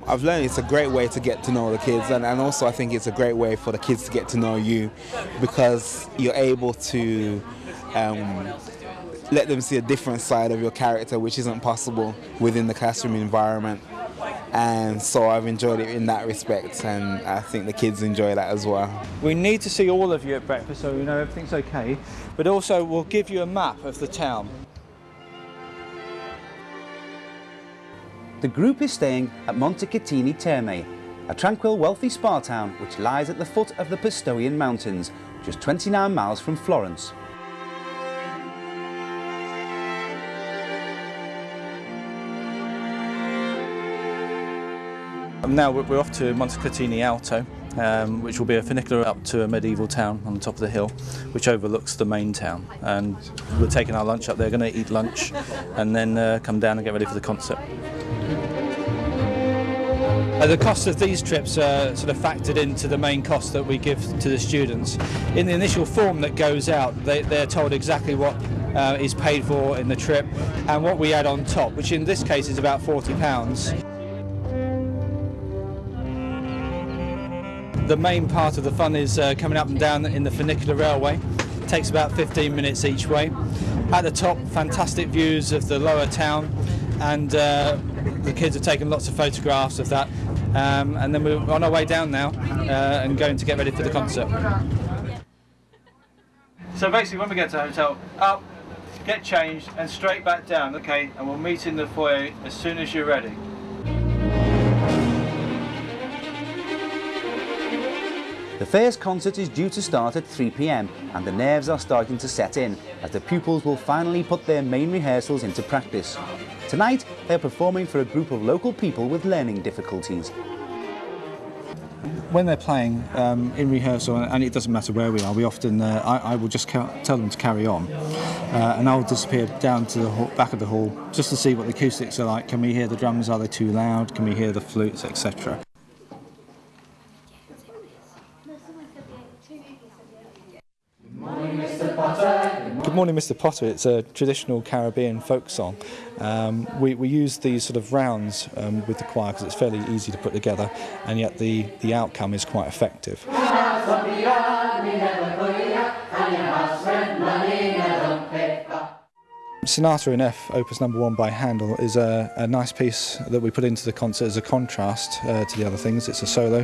I've learned it's a great way to get to know the kids, and also I think it's a great way for the kids to get to know you, because you're able to let them see a different side of your character, which isn't possible within the classroom environment. And so I've enjoyed it in that respect, and I think the kids enjoy that as well. We need to see all of you at breakfast so we know everything's okay, but also we'll give you a map of the town. The group is staying at Montecatini Terme, a tranquil, wealthy spa town which lies at the foot of the Pistoian Mountains, just 29 miles from Florence. Now we're off to Montecatini Alto, which will be a funicular up to a medieval town on the top of the hill, which overlooks the main town. And we're taking our lunch up there, going to eat lunch, and then come down and get ready for the concert. The cost of these trips are sort of factored into the main cost that we give to the students. In the initial form that goes out, they're told exactly what is paid for in the trip and what we add on top, which in this case is about £40. The main part of the fun is coming up and down in the funicular railway. It takes about 15 minutes each way. At the top, fantastic views of the lower town, and the kids have taken lots of photographs of that. And then we're on our way down now and going to get ready for the concert. So basically when we get to the hotel, up, get changed and straight back down, okay, and we'll meet in the foyer as soon as you're ready. The first concert is due to start at 3 p.m. and the nerves are starting to set in as the pupils will finally put their main rehearsals into practice. Tonight they are performing for a group of local people with learning difficulties. When they're playing in rehearsal, and it doesn't matter where we are, we often, I will just tell them to carry on, and I'll disappear down to the back of the hall just to see what the acoustics are like. Can we hear the drums? Are they too loud? Can we hear the flutes, etc.? Good morning, Mr. Potter. It's a traditional Caribbean folk song. We use these sort of rounds with the choir because it's fairly easy to put together, and yet the outcome is quite effective. Sonata in F, Opus No. 1 by Handel, is a nice piece that we put into the concert as a contrast to the other things. It's a solo.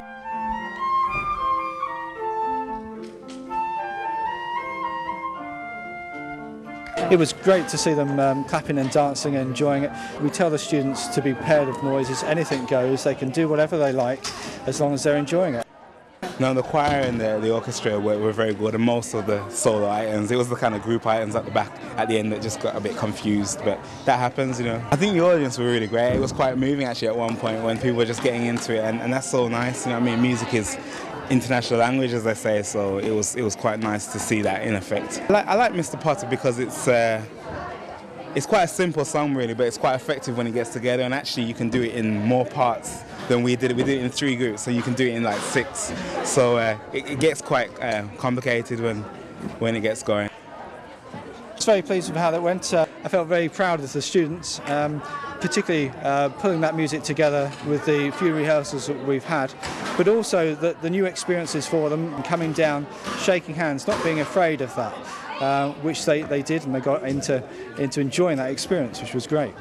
It was great to see them clapping and dancing and enjoying it. We tell the students to be prepared of noises, anything goes, they can do whatever they like as long as they're enjoying it. No, the choir and the orchestra were very good, and most of the solo items, it was the kind of group items at the back at the end that just got a bit confused, but that happens, you know. I think the audience were really great. It was quite moving actually at one point when people were just getting into it, and that's so nice, you know what I mean? Music is international language, as they say, so it was quite nice to see that in effect. I like Mr. Potter because it's quite a simple song really, but it's quite effective when it gets together, and actually you can do it in more parts than we did it. We did it in 3 groups, so you can do it in like 6. So it gets quite complicated when it gets going. I was very pleased with how that went. I felt very proud of the students, particularly pulling that music together with the few rehearsals that we've had, but also the new experiences for them, coming down, shaking hands, not being afraid of that, which they did, and they got into enjoying that experience, which was great.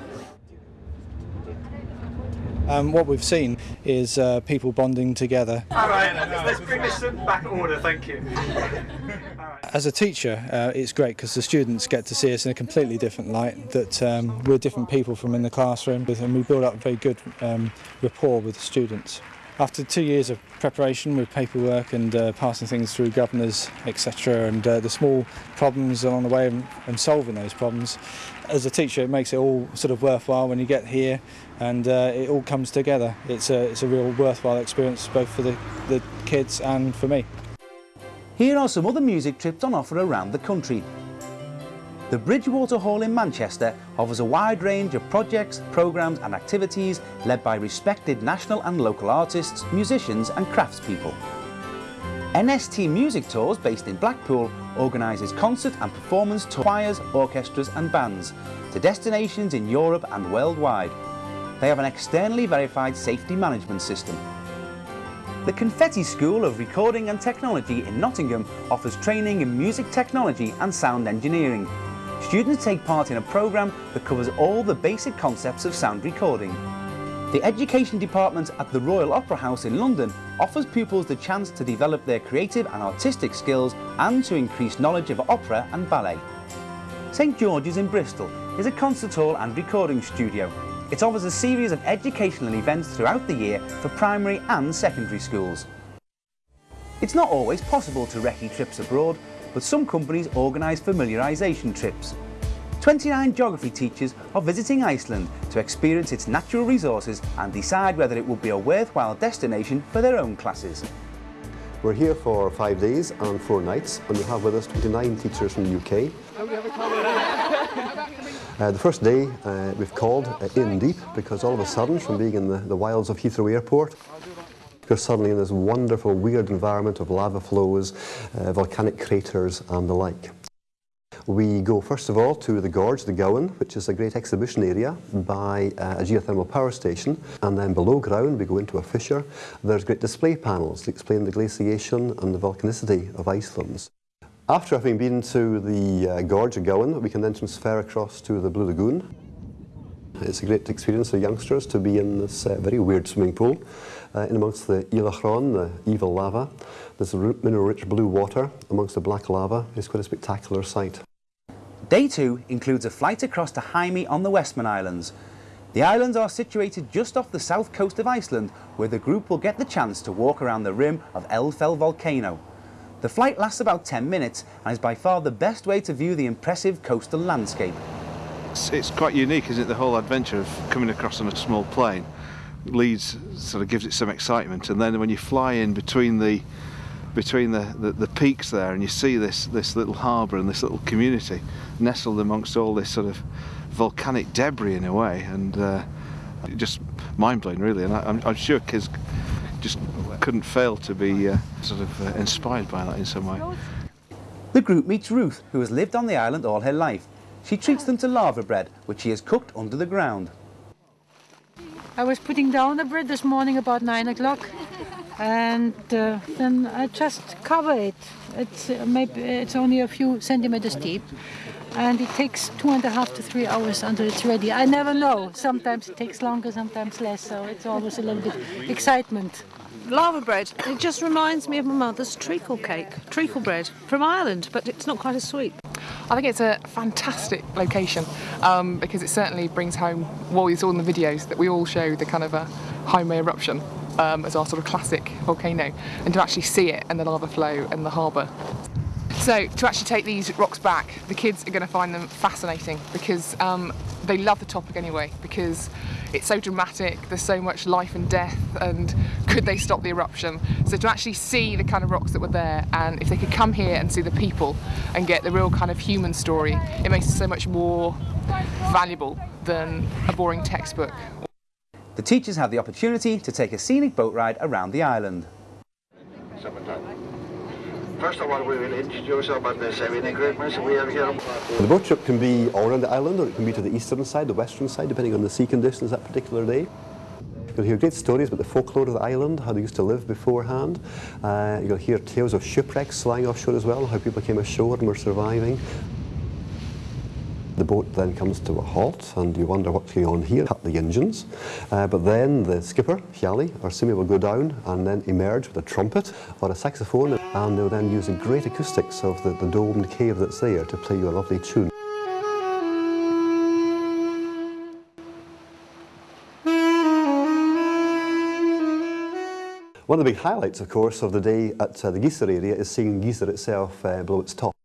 What we've seen is people bonding together. All right, let's bring this back in order, thank you. As a teacher, it's great because the students get to see us in a completely different light, that we're different people from in the classroom, and we build up a very good rapport with the students. After 2 years of preparation with paperwork and passing things through governors, etc., and the small problems along the way and solving those problems, as a teacher it makes it all sort of worthwhile when you get here and it all comes together. It's a real worthwhile experience both for the kids and for me. Here are some other music trips on offer around the country. The Bridgewater Hall in Manchester offers a wide range of projects, programmes and activities led by respected national and local artists, musicians and craftspeople. NST Music Tours, based in Blackpool, organises concert and performance tours, choirs, orchestras and bands to destinations in Europe and worldwide. they have an externally verified safety management system. The Confetti School of Recording and Technology in Nottingham offers training in music technology and sound engineering. Students take part in a programme that covers all the basic concepts of sound recording. The Education Department at the Royal Opera House in London offers pupils the chance to develop their creative and artistic skills and to increase knowledge of opera and ballet. St George's in Bristol is a concert hall and recording studio. It offers a series of educational events throughout the year for primary and secondary schools. It's not always possible to recce trips abroad, but some companies organise familiarisation trips. 29 geography teachers are visiting Iceland to experience its natural resources and decide whether it will be a worthwhile destination for their own classes. We're here for 5 days and 4 nights, and we have with us 29 teachers from the UK. The first day we've called In Deep, because all of a sudden, from being in the wilds of Heathrow Airport, you're suddenly in this wonderful, weird environment of lava flows, volcanic craters and the like. We go first of all to the gorge, the Gowan, which is a great exhibition area by a geothermal power station, and then below ground we go into a fissure. There's great display panels to explain the glaciation and the volcanicity of Iceland. After having been to the gorge, the Gowan, we can then transfer across to the Blue Lagoon. It's a great experience for youngsters to be in this very weird swimming pool in amongst the Ilachron, the evil lava. There's mineral-rich blue water amongst the black lava. It's quite a spectacular sight. Day 2 includes a flight across to Hymi on the Westman Islands. The islands are situated just off the south coast of Iceland, where the group will get the chance to walk around the rim of Eldfell volcano. The flight lasts about 10 minutes and is by far the best way to view the impressive coastal landscape. It's quite unique, isn't it, the whole adventure of coming across on a small plane. Leeds sort of gives it some excitement, and then when you fly in between the peaks there and you see this little harbour and this little community nestled amongst all this sort of volcanic debris in a way, and just mind-blowing really, and I'm sure kids just couldn't fail to be inspired by that in some way. The group meets Ruth, who has lived on the island all her life. She treats them to lava bread, which she has cooked under the ground. I was putting down the bread this morning about 9 o'clock, and then I just cover it. It's only a few centimeters deep, and it takes 2.5 to 3 hours until it's ready. I never know. Sometimes it takes longer, sometimes less, so it's always a little bit excitement. Lava bread, it just reminds me of my mother's treacle cake, treacle bread from Ireland, but it's not quite as sweet. I think it's a fantastic location because it certainly brings home what we saw in the videos, that we all show the kind of a Hymi eruption as our sort of classic volcano, and to actually see it and the lava flow and the harbour. So to actually take these rocks back, the kids are going to find them fascinating because they love the topic anyway, because it's so dramatic, there's so much life and death, and could they stop the eruption? So to actually see the kind of rocks that were there, and if they could come here and see the people and get the real kind of human story, it makes it so much more valuable than a boring textbook. The teachers have the opportunity to take a scenic boat ride around the island. First of all, we will introduce about the sailing equipment we have here. The boat trip can be all around the island, or it can be to the eastern side, the western side, depending on the sea conditions that particular day. You'll hear great stories about the folklore of the island, how they used to live beforehand. You'll hear tales of shipwrecks lying offshore as well, how people came ashore and were surviving. The boat then comes to a halt, and you wonder what's going on here, cut the engines. But then the skipper, Hjalli, or Simi, will go down and then emerge with a trumpet or a saxophone, and they'll then use the great acoustics of the domed cave that's there to play you a lovely tune. One of the big highlights, of course, of the day at the Geyser area is seeing Geyser itself below its top.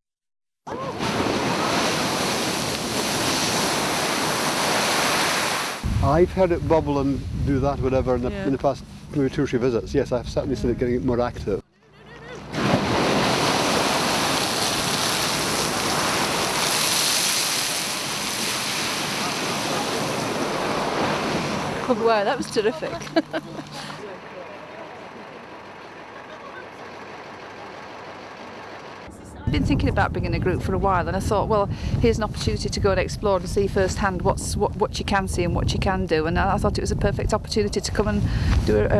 I've heard it bubble and do that, whatever, in the past maybe 2 or 3 visits. Yes, I've certainly seen it getting more active. Oh, wow, that was terrific. I've been thinking about bringing a group for a while, and I thought, well, here's an opportunity to go and explore and see firsthand what you can see and what you can do, and I thought it was a perfect opportunity to come and do